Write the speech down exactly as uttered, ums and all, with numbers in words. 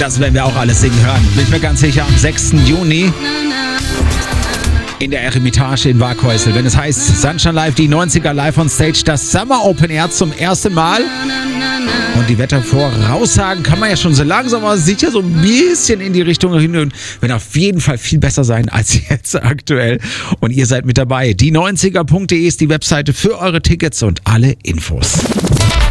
Und das werden wir auch alles singen hören. Bin ich mir ganz sicher, am sechsten Juni in der Eremitage in Waghäusel. Wenn es heißt Sunshine Live, die neunziger live on Stage, das Summer Open Air zum ersten Mal. Und die Wettervoraussagen kann man ja schon so langsam, aber es sieht ja so ein bisschen in die Richtung hin und werden auf jeden Fall viel besser sein als jetzt aktuell. Und ihr seid mit dabei. Die neunziger punkt de ist die Webseite für eure Tickets und alle Infos.